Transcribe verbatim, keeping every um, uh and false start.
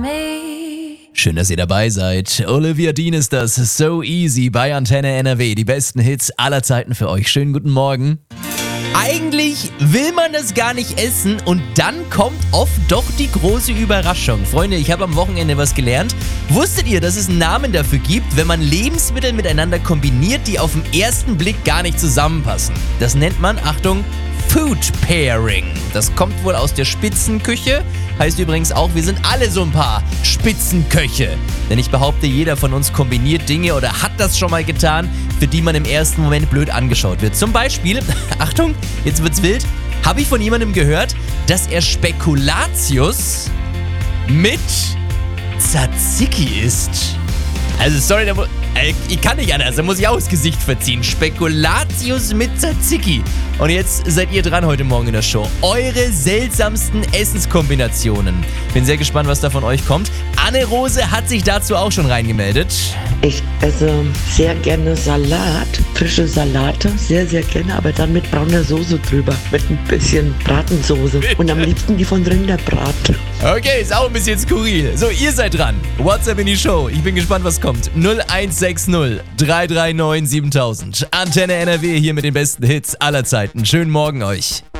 me. Schön, dass ihr dabei seid. Olivia Dean ist das. So Easy bei Antenne N R W. Die besten Hits aller Zeiten für euch. Schönen guten Morgen. Eigentlich will man das gar nicht essen und dann kommt oft doch die große Überraschung. Freunde, ich habe am Wochenende was gelernt. Wusstet ihr, dass es einen Namen dafür gibt, wenn man Lebensmittel miteinander kombiniert, die auf den ersten Blick gar nicht zusammenpassen? Das nennt man, Achtung, Food Pairing. Das kommt wohl aus der Spitzenküche. Heißt übrigens auch, wir sind alle so ein paar Spitzenköche. Denn ich behaupte, jeder von uns kombiniert Dinge oder hat das schon mal getan, für die man im ersten Moment blöd angeschaut wird. Zum Beispiel, Achtung, jetzt wird's wild, habe ich von jemandem gehört, dass er Spekulatius mit Tzatziki isst. Also sorry, da mu- äh, ich kann nicht anders, da muss ich auch das Gesicht verziehen. Spekulatius mit Tzatziki. Und jetzt seid ihr dran heute Morgen in der Show. Eure seltsamsten Essenskombinationen. Bin sehr gespannt, was da von euch kommt. Anne-Rose hat sich dazu auch schon reingemeldet. Ich esse sehr gerne Salat, frische Salate, sehr, sehr gerne, aber dann mit brauner Soße drüber, mit ein bisschen Bratensoße und am liebsten die von Rinderbrat. Okay, ist auch ein bisschen skurril. So, ihr seid dran. WhatsApp in die Show. Ich bin gespannt, was kommt. null eins sechs null drei drei neun siebentausend. Antenne N R W hier mit den besten Hits aller Zeiten. Schönen Morgen euch.